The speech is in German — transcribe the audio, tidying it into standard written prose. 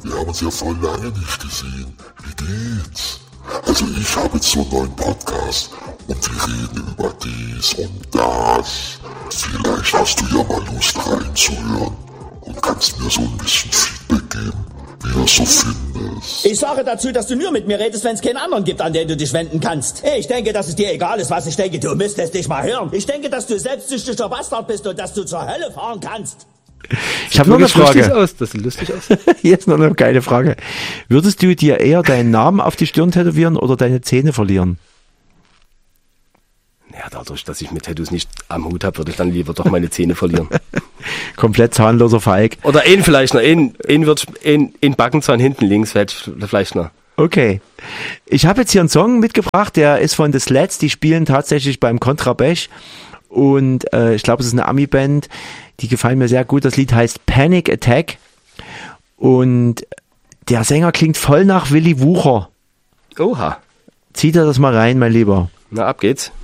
Wir haben uns ja voll lange nicht gesehen. Wie geht's? Also ich habe jetzt so einen neuen Podcast und wir reden über dies und das. Vielleicht hast du ja mal Lust reinzuhören und kannst mir so ein bisschen Feedback geben, wie du es so findest. Ich sage dazu, dass du nur mit mir redest, wenn es keinen anderen gibt, an den du dich wenden kannst. Ich denke, dass es dir egal ist, was ich denke. Du müsstest dich mal hören. Ich denke, dass du selbstsüchtiger Bastard bist und dass du zur Hölle fahren kannst. Ich habe noch eine Frage. Das sieht lustig aus. Jetzt noch eine geile Frage. Würdest du dir eher deinen Namen auf die Stirn tätowieren oder deine Zähne verlieren? Ja, dadurch, dass ich mit Tattoos nicht am Hut habe, würde ich dann lieber doch meine Zähne verlieren. Komplett zahnloser Falk. Oder vielleicht noch, in Backenzahn hinten links, vielleicht noch. Okay. Ich habe jetzt hier einen Song mitgebracht, der ist von The Sleds, die spielen tatsächlich beim Contrabass und ich glaube, es ist eine Ami-Band, die gefallen mir sehr gut. Das Lied heißt Panic Attack und der Sänger klingt voll nach Willy Wucher. Oha. Zieh dir das mal rein, mein Lieber. Na, ab geht's.